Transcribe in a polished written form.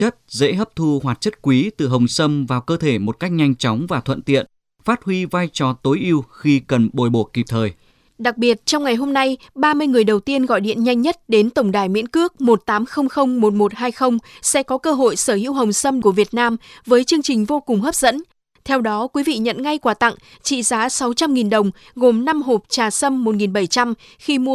chất dễ hấp thu hoạt chất quý từ hồng sâm vào cơ thể một cách nhanh chóng và thuận tiện, phát huy vai trò tối ưu khi cần bồi bổ kịp thời. Đặc biệt, trong ngày hôm nay, 30 người đầu tiên gọi điện nhanh nhất đến tổng đài miễn cước 18001120 sẽ có cơ hội sở hữu hồng sâm của Việt Nam với chương trình vô cùng hấp dẫn. Theo đó, quý vị nhận ngay quà tặng trị giá 600.000 đồng gồm 5 hộp trà sâm 1.700 khi mua